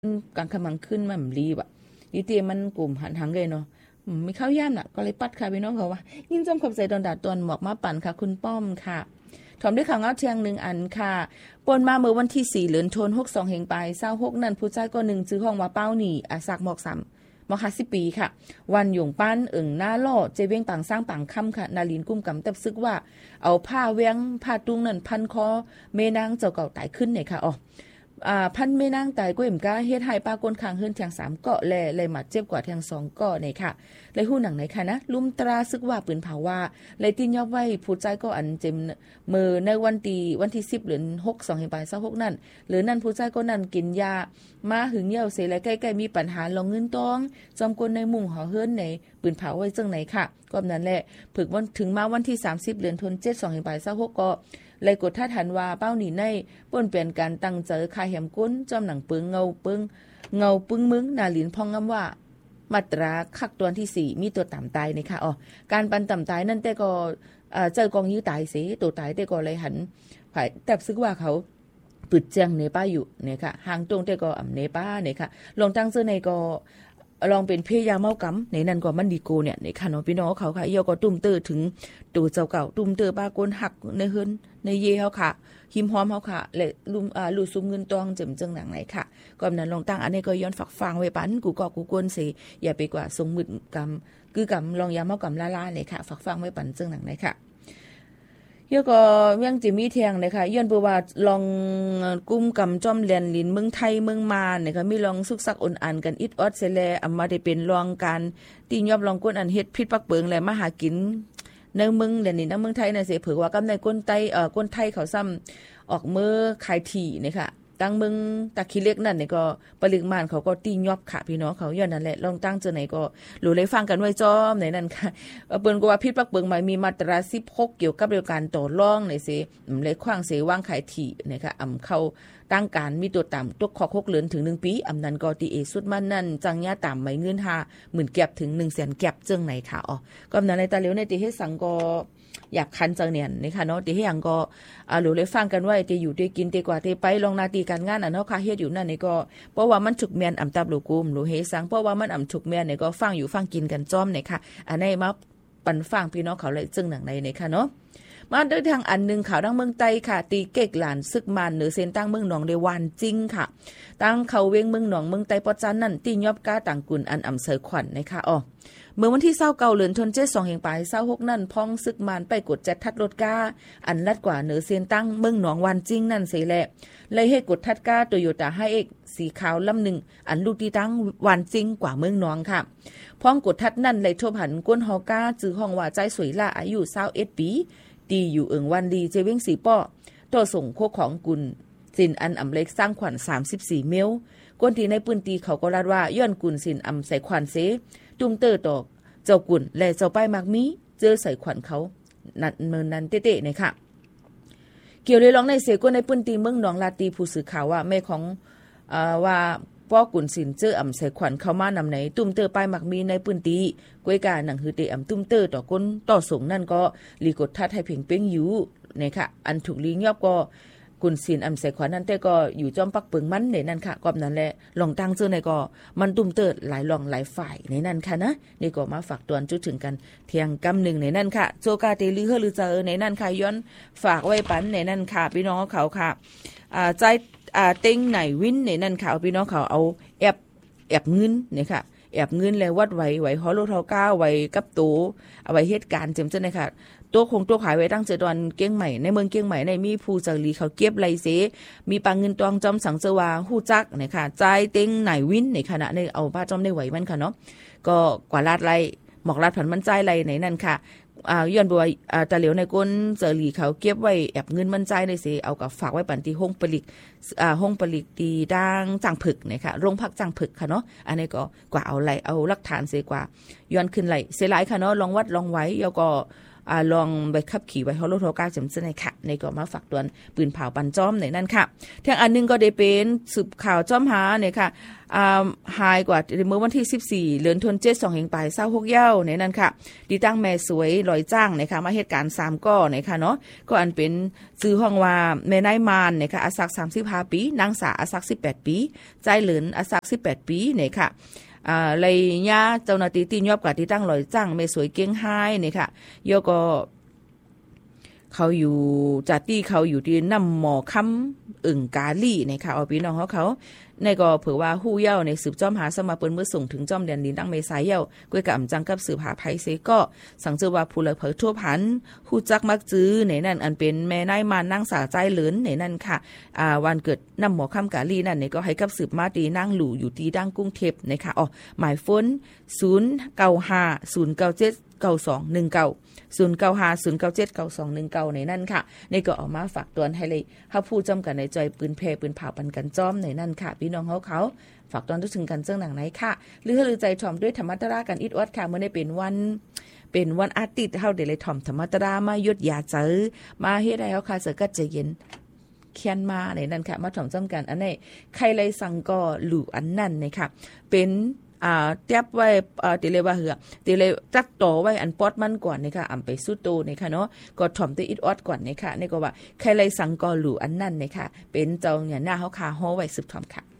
กลางขมังขึ้นมันรีบอ่ะอีเตียมันกลุ่มหันหังเลยเนาะไม่เข้าย่ามน่ะก็เลยปัดค่ะพี่น้องเขาว่ายินจำขอบใจตอนดาดตอนหมอกมาปั่นค่ะคุณป้อมค่ะถอมด้วยข่าวเงาเทียง1อันค่ะปนมาเมื่อวันที่4เดือนธันวาคม62เฮงไป26นั่นผู้ชายก็1ซื้อห้องว่าเป้าหนีสักหมอก3ม50ปีค่ะวันหยงปั้นหน้าล่อเจเวียงปังสร้างปังค่ำค่ะนาลินกุ้มกำตับซึกว่าเอาผ้าเวียงผ้าตุ้งนั่นพันคอเมนางเจ้าเก่าตายขึ้นเนี่ยค่ะพันไม่นั่งตายก็เอ็มก้าเฮ็ดให้ปากนคางเฮือนแทง3เกาะแลเลยหมัดเจ็บกว่าแทง2เกาะนี่ค่ะเลยฮู้หนังไหนค่ะนะลุมตราซึกว่าปืนเผาว่าเลยตินยอบไว้ผู้ใจก็อันเจมมือในวันที่10เดือน6 2เฮงปลาย26นั่นหรือนั่นผู้ใจก็นั่นกินยามาหึงเหี่ยวเสยและใกล้ๆมีปัญหาลองเงินตองจอมกลในมุงหอเฮือนในปืนเผาไว้จังไหนค่ะก็นั้นแหละฝึกวันถึงมาวันที่30เดือนธันวาคม7 2เฮงปลาย26ก็เลยกดท่าทันว่าเป้าหนีในป่นเปลี่ยนการตั้งเจอคาแหมก้นจอมหนังปึงเงาปึงมึงนาลินพองงำว่ามาตราคักตัวที่4มีตัวต่ำตายในค่ะการปันต่ำตายนั่นแต่ก็เจอกองยื้อตายสิตัวตายแต่ก็เลยหันไผแต่ซึกว่าเขาปึดเจียงในป้าอยู่เนี่ยค่ะห่างตรงแต่ก็ในป้าเนี่ยค่ะลองตั้งเจอในก็ลองเป็นเพยาเมากำในนั้นก็มันดีโกเนี่ยในค่ะเนาะพี่น้องเขาค่ะเยาก็ตุ้มเตอถึงตัวเจ้าเก่าตุ้มเตอป้าก้นหักในเฮือนในเย่เฮาค่ะหิมหอมเฮาค่ะและลูซุมเงินตองเจิมจังหนังไหนค่ะก็นั้นลองตั้งอันนี้ก็ย้อนฝักฟังไว้ปันกูก็กูกวนสิอย่าไปกว่าทรงมึดกำคือกำลองยาเมากำล่าๆเนี่ยค่ะฝักฟังไว้ปันจังหนังไหนค่ะเยอะก็ยังจะมีเทียงนะคะย้อนเปว่าลองกุ้มกำจอมแลนลินเมืองไทยเมืองมานะคะมีลองสุกซักอ่อนอันกันอิดออดเสแลอำมาได้เป็นรองการตียอบลองก้นอันเฮ็ดพิษปักเปิงและมาหากินในเมืองแลนนี่ในเมืองไทยน่ะเสเผือว่ากำในก้นไทยเขาซ้ำออกมือขายถี่นะคะตั้งเมืองตะคิเล็กนั่นนี่ก็ปริมาณเขาก็ตียอบค่ะพี่น้องเขาย้อนนั่นแหละลองตั้งเจอไหนก็หรือเลยฟังกันไว้จอมไหนนั่นค่ะเปิ้นก็ว่าพิษปักเปิงหมายมีมาตรา16เกี่ยวกับเรื่องการต่อรองในสิเลยขว้างเสวางขายถี่นะคะเข้าตั้งการมีตัวต่ำตัวขอ6เดือนถึง1ปีนั้นก็ตีเอสุดมันนั่นจังยาต่ำไหมเงิน50,000แก็บถึง 100,000แก็บจังไหนค่ะก็นั้นในตาเหลียวในติเฮ็ดสังก็อยากคันจังเนี่ยนะคะเนาะติเฮ็ดหยังก็หรือเลยฟังกันไว้ติอยู่ติกินติกว่าติไปลองนาตีการงานเนาะค่ะเฮ็ดอยู่นั่นนี่ก็เพราะว่ามันฉุกแม่นอำตับโลกุมหรือเฮสังเพราะว่ามันฉุกแม่นนี่ก็ฟังอยู่ฟังกินกันจ้อมนี่ค่ะอันนี้มาปันฟังพี่น้องเขาเลยจึงหนังในนี่ค่ะเนาะมาด้วยทางอันนึงข่าวดังเมืองไต้ค่ะตีเก็กหลานซึกมันเหนือเส้นตั้งเมืองหนองในวันจริงค่ะตั้งเขาเวงเมืองหนองเมืองไต้ปอจันนั่นตียอบก้าต่างกุลอันอำเสอขวัญนะคะเมื่อวันที่29เดือนธันวาคม2เฮงปลาย26นั่นพ้องซึกมันไปกดจัดทัดรถก้าอันลัดกว่าเหนือเส้นตั้งเมืองหนองวันจริงนั่นเสียแหละเลยให้กดทัดก้าโตโยต้า5Xสีขาวลำหนึ่งอันลูกที่ตั้งวันจริงกว่าเมืองหนองค่ะพ้องกดทัดนั่นเลยทบหันก้นฮอก้าจื้อห้องว่าใจสวยละอายุ21ปีตีอยู่วันดีเจเว้งสีป้อตัวส่งโคของกุลสินอันอำเล็กสร้างขวัญ34เมลก้นที่ในปืนตีเขาก็ลาดว่าย้อนกุลสินอำใส่ขวัญเสตุ้มเตอร์ตอกเจ้ากุลและเจ้าป้ายมากมีเจอใส่ขวัญเขานัดเมินนั้นเตะๆนะคะเกี่ยวเลยร้องในเสก้นในปืนตีเมืองหนองลาตีผู้สื่อข่าวว่าแม่ของว่าป้อกุนสินเจออำใส่ขวัญเข้ามานำไหนตุ้มเตอร์ป้ายมักมีในปืนตีกวยกาหนังฮือเตอำตุ้มเตอร์ต่อก้นต่อส่งนั่นก็ลีกดทัดให้เพ่งเป้งอยู่เนี่ยค่ะอันถูกลิงยอบก็กุนสินอำใส่ขวัญนั่นแต่ก็อยู่จอมปักเปิงมันในนั่นค่ะก็นั้นแหละลองตั้งเจอในก็มันตุ้มเตอร์หลายลองหลายฝ่ายในนั่นค่ะนะนี่ก็มาฝากตวนจุดถึงกันเที่ยงกำหนึ่งในนั่นค่ะโจกาเตลือเฮลือเจอในนั่นค่ะย้อนฝากไว้ปันในนั่นค่ะพี่น้องเขาค่ะใจเต็งไหนวินในนั่นค่ะพี่น้องเขาเอาแอบเงินเนี่ยค่ะแอบเงินแล้ววัดไหวฮอลโลเท่าก้าไหวกับตัวเอาไว้เหตุการณ์เจ็มเจ้านะคะตัวคงตัวขายไว้ตั้งเจดอนเกี้ยงใหม่ในเมืองเกี้ยงใหม่ในมีผู้จักรีเขาเก็บไรเสมีปังเงินตองจอมสังเจวาฮู้จักเนี่ยค่ะใจเต็งไหนวินในขณะในเอาป้าจอมได้ไหวมันค่ะเนาะก็กว่าลาดไรหมอกลาดผันมันใจไรในนั่นค่ะย้อนบัวตาเหลียวในก้นเจอหลีเขาเก็บไว้แอบเงินมันใจในเสเอากับฝากไว้ปันที่ห้องผลิตตีด่างจางผึกนะคะโรงพักจางผึกค่ะเนาะอันนี้ก็กว่าเอาไหลเอาหลักฐานเสกว่าย้อนขึ้นไหลเสียหลายค่ะเนาะลองวัดลองไว้แล้วก็ลองไปขับขี่ไว้ฮอลโลโทก้าจำเสนค่ะในก็มาฝากตวนปืนเผาปันจ้อมในนั่นค่ะทางอันนึงก็ได้เป็นสืบข่าวจ้อมหาเนี่ยค่ะหายกว่าเมื่อวันที่14เดือนธันวาคม2 ปลาย26เย้าในนั่นค่ะดีตั้งแม่สวยลอยจ้างนะคะมาเหตุการณ์3ก้อนะคะเนาะก็อันเป็นชื่อห้องว่าแม่นายมานนะคะอาศัก35ปีนางสาอาศัก18ปีใจเหลินอาศัก18ปีนะคะเลยย่าเจ้าหน้าที่ตีนยอบกับที่ตั้งลอยจ้างแม่สวยเกี้ยงไฮ้นะคะโยก็เขาอยู่จัดที่เขาอยู่ที่น้ำหมอค้ำอึ่งกาลี่นะคะเอาพี่น้องเขาในก็เผื่อว่าฮู้เย้าในสืบจ้อมหาสมาเปิ้นเมื่อส่งถึงจ้อมเดือนดินตั้งเมษายนเย้าก้วยกับจังกับสืบหาไผเสก็สังเจอว่าผู้ละเผอทั่วพันฮู้จักมักจื้อในนั่นอันเป็นแม่นายมานนางสาใจเหลินในนั่นค่ะวันเกิดน้ำหมอค้ำกาลี่นั่นเนี่ยก็ให้กับสืบมาตีนั่งหลู่อยู่ที่ดังกรุงเทพนะคะอ๋อหมายฝน0950979219 ในนั่นค่ะในก็ออกมาฝากตัวให้เลยเฮาผู้จำกันในใจปืนเพปืนเผาปันกันจ้อมในนั่นค่ะพี่น้องเขาฝากตอนทุกถึงกันเจ้าหนังไหนค่ะหรือใจถ่อมด้วยธรรมตรากันอิดอวดค่ะเมื่อได้เป็นวันอาทิตย์เฮาได้เลยถ่อมธรรมตรามายุดยาเจอมาเฮ็ดให้เฮาค่ะเสก็จะเย็นเขียนมาในนั่นค่ะมาถ่อมจำกันอันนี้ใครเลยสั่งก็หลู่อันนั่นนะคะเป็นเทียบไว้ตีเลยว่าเหือตีเลยจักต่อไว้อันปอดมันก่อนนะคะอำไปสู้โตนะคะเนาะก็ถ่อมตัวอิดออดก่อนนะคะนี่ก็ว่าใครเลยสั่งก็หลู่อันนั่นนะคะเป็นเจ้าเนี่ยหน้าเฮาคาฮ้อไว้สืบถ่อมค่ะ